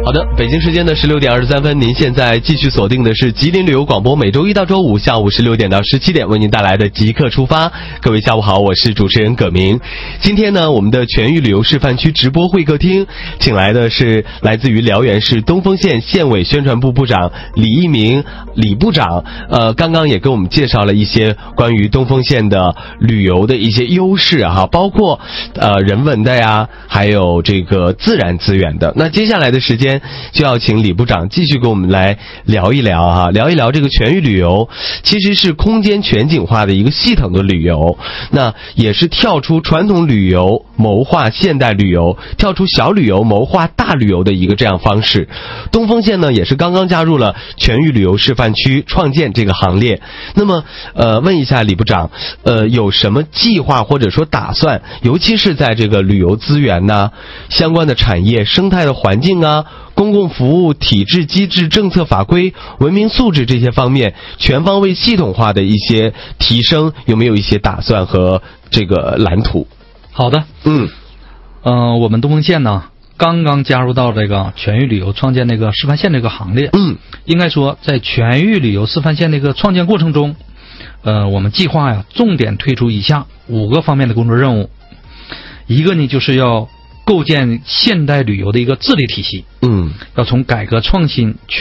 好的，北京时间的16点23分，您现在继续锁定的是吉林旅游广播，每周一到周五下午16点到17点为您带来的即刻出发。各位下午好，我是主持人葛明。今天呢，我们的全域旅游示范区直播会客厅请来的是来自于辽源市东丰县县委宣传部部长李一鸣李部长。刚刚也跟我们介绍了一些关于东丰县的旅游的一些优势哈，包括人文的呀，还有这个自然资源的。那接下来的时间就要请李部长继续跟我们来聊一聊哈，聊一聊这个全域旅游其实是空间全景化的一个系统的旅游，那也是跳出传统旅游谋划现代旅游，跳出小旅游谋划大旅游的一个这样方式。东丰县呢也是刚刚加入了全域旅游示范区创建这个行列。那么问一下李部长，有什么计划或者说打算，尤其是在这个旅游资源呐、相关的产业、生态的环境啊、公共服务、体制机制、政策法规、文明素质这些方面全方位系统化的一些提升，有没有一些打算和这个蓝图？ 好的，我们东丰县呢刚刚加入到这个全域旅游创建这个示范县这个行列。应该说在全域旅游示范县这个创建过程中，我们计划呀重点推出以下5个方面的工作任务。一个呢就是要构建现代旅游的一个治理体系，要从改革创新、